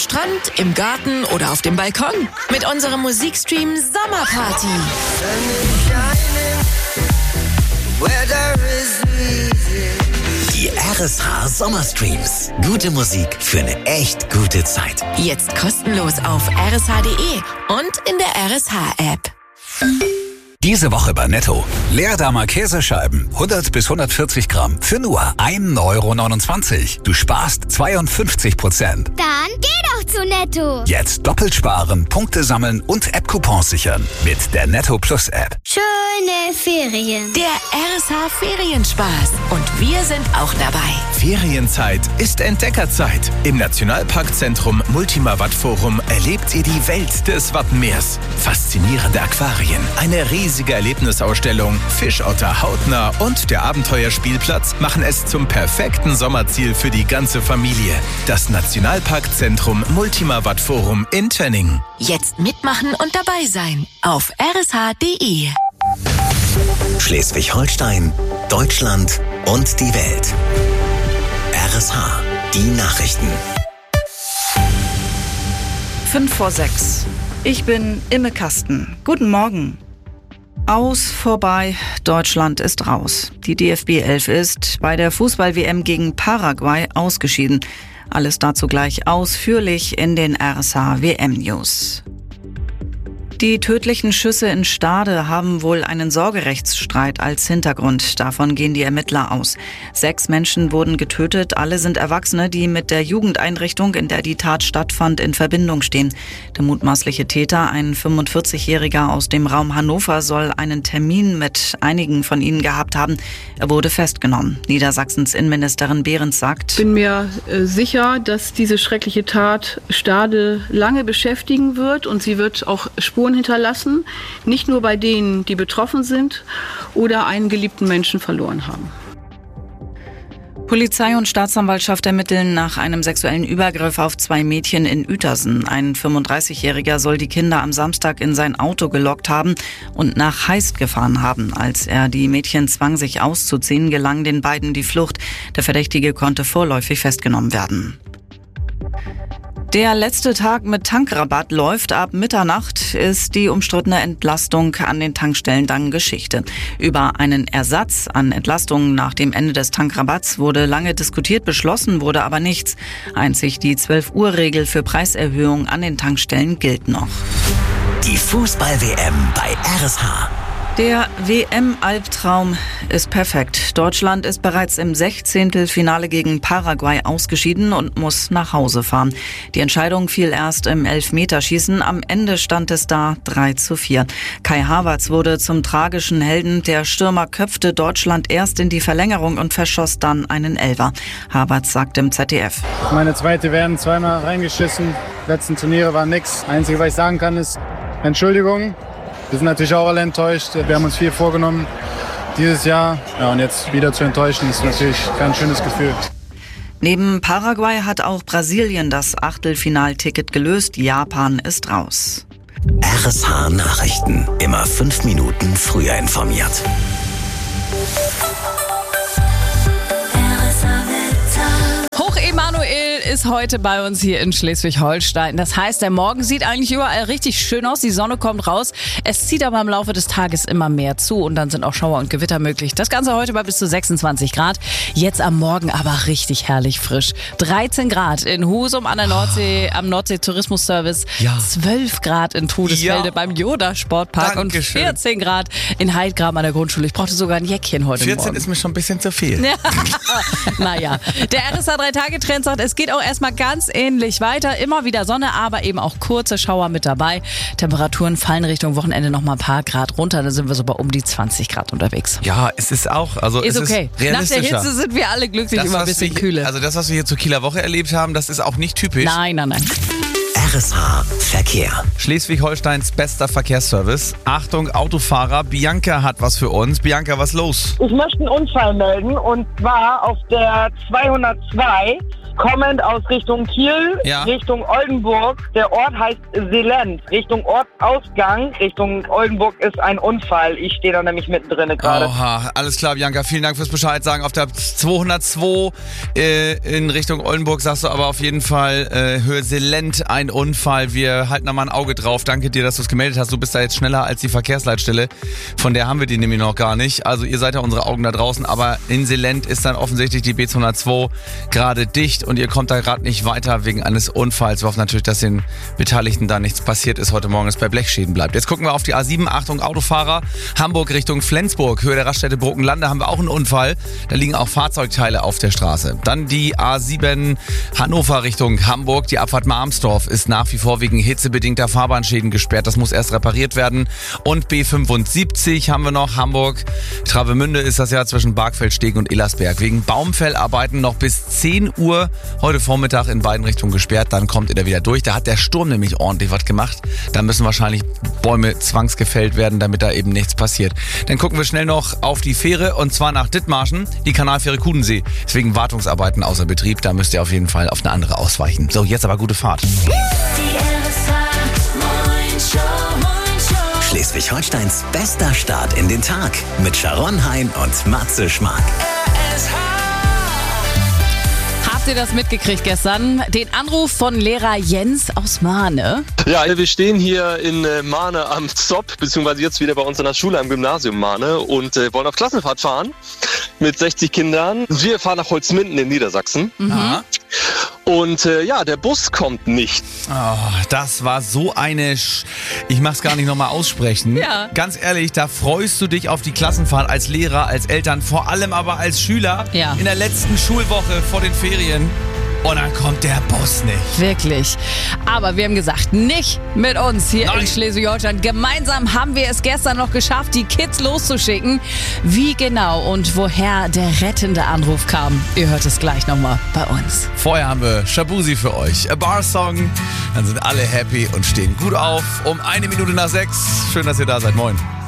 Strand, im Garten oder auf dem Balkon. Mit unserem Musikstream Sommerparty. Die RSH Sommerstreams. Gute Musik für eine echt gute Zeit. Jetzt kostenlos auf rsh.de und in der RSH-App. Diese Woche bei Netto. Leerdammer Käsescheiben, 100 bis 140 Gramm für nur 1,29 €. Du sparst 52%. Dann geh doch zu Netto. Jetzt doppelt sparen, Punkte sammeln und App-Coupons sichern. Mit der Netto Plus App. Schöne Ferien. Der RSH-Ferienspaß. Und wir sind auch dabei. Ferienzeit ist Entdeckerzeit. Im Nationalparkzentrum Multima Wattforum erlebt ihr die Welt des Wattenmeers. Faszinierende Aquarien, eine riesige Erlebnisausstellung, Fischotter hautnah und der Abenteuerspielplatz machen es zum perfekten Sommerziel für die ganze Familie. Das Nationalparkzentrum Multima Wattforum in Tönning. Jetzt mitmachen und dabei sein. Auf rsh.de. Schleswig-Holstein, Deutschland und die Welt. RSH, die Nachrichten. 5:06. Ich bin Imme Kasten. Guten Morgen. Aus, vorbei, Deutschland ist raus. Die DFB 11 ist bei der Fußball-WM gegen Paraguay ausgeschieden. Alles dazu gleich ausführlich in den RSH-WM-News. Die tödlichen Schüsse in Stade haben wohl einen Sorgerechtsstreit als Hintergrund. Davon gehen die Ermittler aus. 6 Menschen wurden getötet. Alle sind Erwachsene, die mit der Jugendeinrichtung, in der die Tat stattfand, in Verbindung stehen. Der mutmaßliche Täter, ein 45-Jähriger aus dem Raum Hannover, soll einen Termin mit einigen von ihnen gehabt haben. Er wurde festgenommen. Niedersachsens Innenministerin Behrens sagt: Ich bin mir sicher, dass diese schreckliche Tat Stade lange beschäftigen wird und sie wird auch Spuren hinterlassen, nicht nur bei denen, die betroffen sind oder einen geliebten Menschen verloren haben. Polizei und Staatsanwaltschaft ermitteln nach einem sexuellen Übergriff auf 2 Mädchen in Uetersen. Ein 35-Jähriger soll die Kinder am Samstag in sein Auto gelockt haben und nach Heist gefahren haben. Als er die Mädchen zwang, sich auszuziehen, gelang den beiden die Flucht. Der Verdächtige konnte vorläufig festgenommen werden. Der letzte Tag mit Tankrabatt läuft. Ab Mitternacht ist die umstrittene Entlastung an den Tankstellen dann Geschichte. Über einen Ersatz an Entlastungen nach dem Ende des Tankrabatts wurde lange diskutiert, beschlossen wurde aber nichts. Einzig die 12-Uhr-Regel für Preiserhöhungen an den Tankstellen gilt noch. Die Fußball-WM bei RSH. Der WM-Albtraum ist perfekt. Deutschland ist bereits im 16. Finale gegen Paraguay ausgeschieden und muss nach Hause fahren. Die Entscheidung fiel erst im Elfmeterschießen. Am Ende stand es da 3:4. Kai Havertz wurde zum tragischen Helden. Der Stürmer köpfte Deutschland erst in die Verlängerung und verschoss dann einen Elfer. Havertz sagt im ZDF: Meine zweite werden zweimal reingeschissen. Letzten Turniere war nix. Einzige, was ich sagen kann, ist Entschuldigung. Wir sind natürlich auch alle enttäuscht. Wir haben uns viel vorgenommen dieses Jahr. Ja, und jetzt wieder zu enttäuschen, ist natürlich kein schönes Gefühl. Neben Paraguay hat auch Brasilien das Achtelfinalticket gelöst. Japan ist raus. RSH Nachrichten. Immer 5 Minuten früher informiert. Emanuel ist heute bei uns hier in Schleswig-Holstein. Das heißt, der Morgen sieht eigentlich überall richtig schön aus. Die Sonne kommt raus. Es zieht aber im Laufe des Tages immer mehr zu und dann sind auch Schauer und Gewitter möglich. Das Ganze heute bei bis zu 26 Grad. Jetzt am Morgen aber richtig herrlich frisch. 13 Grad in Husum an der Nordsee, am Nordsee-Tourismus-Service. Ja. 12 Grad in Todesfelde beim Joda-Sportpark und 14 Grad in Heidgraben an der Grundschule. Ich brauchte sogar ein Jäckchen heute 14 Morgen. ist mir schon ein bisschen zu viel. Ja. Naja, der RSH 3-Tage-Trend sagt, es geht auch erstmal ganz ähnlich weiter. Immer wieder Sonne, aber eben auch kurze Schauer mit dabei. Temperaturen fallen Richtung Wochenende noch mal ein paar Grad runter. Da sind wir so bei um die 20 Grad unterwegs. Ja, es ist auch, also ist es okay. ist realistischer. Nach der Hitze sind wir alle glücklich, immer ein bisschen kühler. Also das, was wir hier zur Kieler Woche erlebt haben, das ist auch nicht typisch. Nein. RSH Verkehr. Schleswig-Holsteins bester Verkehrsservice. Achtung, Autofahrer, Bianca hat was für uns. Bianca, was los? Ich möchte einen Unfall melden und zwar auf der 202 kommend aus Richtung Kiel, Richtung Oldenburg. Der Ort heißt Selent. Richtung Ortsausgang, Richtung Oldenburg ist ein Unfall. Ich stehe da nämlich mittendrin gerade. Oha, alles klar, Bianca. Vielen Dank fürs Bescheid sagen. Auf der 202 in Richtung Oldenburg sagst du aber auf jeden Fall Höhe Selent ein Unfall. Wir halten da mal ein Auge drauf. Danke dir, dass du es gemeldet hast. Du bist da jetzt schneller als die Verkehrsleitstelle. Von der haben wir die nämlich noch gar nicht. Also ihr seid ja unsere Augen da draußen. Aber in Selent ist dann offensichtlich die B202 gerade dicht und ihr kommt da gerade nicht weiter wegen eines Unfalls. Wir hoffen natürlich, dass den Beteiligten da nichts passiert ist heute Morgen, es bei Blechschäden bleibt. Jetzt gucken wir auf die A7. Achtung, Autofahrer. Hamburg Richtung Flensburg. Höhe der Raststätte Bruckenlande haben wir auch einen Unfall. Da liegen auch Fahrzeugteile auf der Straße. Dann die A7 Hannover Richtung Hamburg. Die Abfahrt Marmsdorf ist nach wie vor wegen hitzebedingter Fahrbahnschäden gesperrt. Das muss erst repariert werden. Und B75 haben wir noch. Hamburg Travemünde ist das ja zwischen Bargfeldstegen und Ellersberg. Wegen Baumfellarbeiten noch bis 10 Uhr heute Vormittag in beiden Richtungen gesperrt. Dann kommt er wieder durch. Da hat der Sturm nämlich ordentlich was gemacht. Da müssen wahrscheinlich Bäume zwangsgefällt werden, damit da eben nichts passiert. Dann gucken wir schnell noch auf die Fähre und zwar nach Dithmarschen, die Kanalfähre Kudensee. Deswegen Wartungsarbeiten außer Betrieb. Da müsst ihr auf jeden Fall auf eine andere ausweichen. So, jetzt aber gute Fahrt. Schleswig-Holsteins bester Start in den Tag mit Sharon Hein und Matze Schmark. Habt ihr das mitgekriegt gestern? Den Anruf von Lehrer Jens aus Mahne. Ja, wir stehen hier in Mahne am Zopp, beziehungsweise jetzt wieder bei uns in der Schule am Gymnasium Mahne und wollen auf Klassenfahrt fahren mit 60 Kindern. Wir fahren nach Holzminden in Niedersachsen. Mhm. Und der Bus kommt nicht. Oh, das war so eine... Ich mach's gar nicht nochmal aussprechen. Ja. Ganz ehrlich, da freust du dich auf die Klassenfahrt als Lehrer, als Eltern, vor allem aber als Schüler in der letzten Schulwoche vor den Ferien. Und dann kommt der Bus nicht. Wirklich. Aber wir haben gesagt, nicht mit uns hier in Schleswig-Holstein. Gemeinsam haben wir es gestern noch geschafft, die Kids loszuschicken. Wie genau und woher der rettende Anruf kam, ihr hört es gleich nochmal bei uns. Vorher haben wir Shabuzi für euch. A Bar Song. Dann sind alle happy und stehen gut auf. Um 1 Minute nach 6. Schön, dass ihr da seid. Moin.